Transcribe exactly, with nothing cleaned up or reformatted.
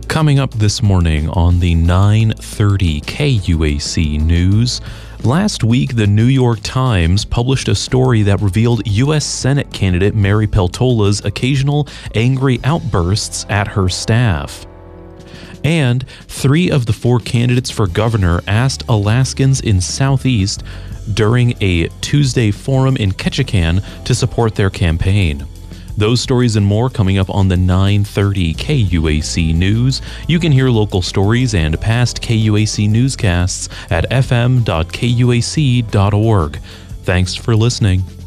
Coming up this morning on the nine thirty K U A C News, last week the New York Times published a story that revealed U S Senate candidate Mary Peltola's occasional angry outbursts at her staff. And three of the four candidates for governor asked Alaskans in Southeast during a Tuesday forum in Ketchikan to support their campaign. Those stories and more coming up on the nine thirty K U A C News. You can hear local stories and past K U A C newscasts at f m dot k u a c dot org. Thanks for listening.